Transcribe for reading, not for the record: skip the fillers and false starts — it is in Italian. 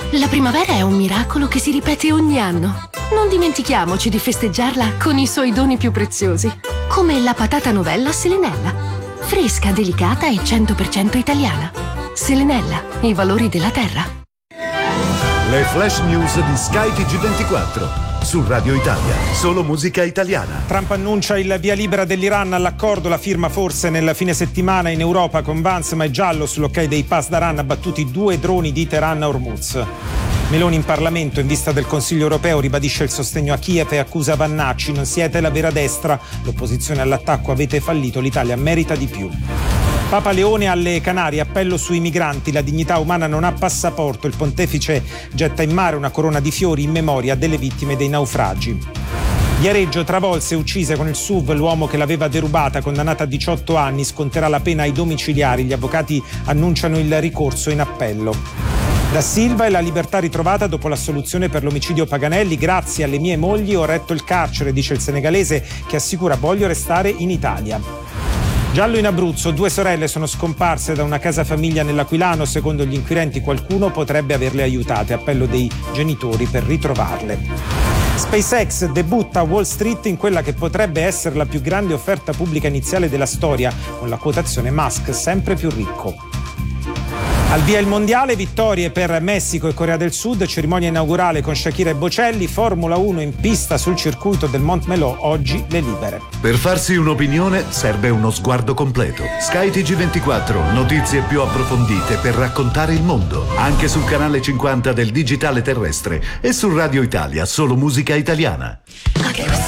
La primavera è un miracolo che si ripete ogni anno. Non dimentichiamoci di festeggiarla con i suoi doni più preziosi, come la patata novella Selenella. Fresca, delicata e 100% italiana. Selenella, i valori della terra. Le flash news di Sky TG24. Su Radio Italia, solo musica italiana. Trump annuncia il via libera dell'Iran all'accordo, la firma forse nel fine settimana in Europa con Vance, ma è giallo sull'ok dei pass d'Aran, abbattuti 2 droni di Teheran a Hormuz. Meloni in Parlamento in vista del Consiglio europeo ribadisce il sostegno a Kiev e accusa Vannacci: non siete la vera destra, l'opposizione all'attacco avete fallito, l'Italia merita di più. Papa Leone alle Canarie, appello sui migranti, la dignità umana non ha passaporto, il pontefice getta in mare una corona di fiori in memoria delle vittime dei naufragi. Viareggio travolse e uccise con il SUV l'uomo che l'aveva derubata, condannata a 18 anni, sconterà la pena ai domiciliari, gli avvocati annunciano il ricorso in appello. Da Silva e la libertà ritrovata dopo l'assoluzione per l'omicidio Paganelli, grazie alle mie mogli ho retto il carcere, dice il senegalese che assicura voglio restare in Italia. Giallo in Abruzzo, 2 sorelle sono scomparse da una casa famiglia nell'Aquilano, secondo gli inquirenti qualcuno potrebbe averle aiutate, appello dei genitori per ritrovarle. SpaceX debutta a Wall Street in quella che potrebbe essere la più grande offerta pubblica iniziale della storia, con la quotazione Musk sempre più ricco. Al via il mondiale, vittorie per Messico e Corea del Sud, cerimonia inaugurale con Shakira e Bocelli, Formula 1 in pista sul circuito del Montmelò, oggi le libere. Per farsi un'opinione serve uno sguardo completo. Sky TG24, notizie più approfondite per raccontare il mondo, anche sul canale 50 del digitale terrestre e su Radio Italia, solo musica italiana.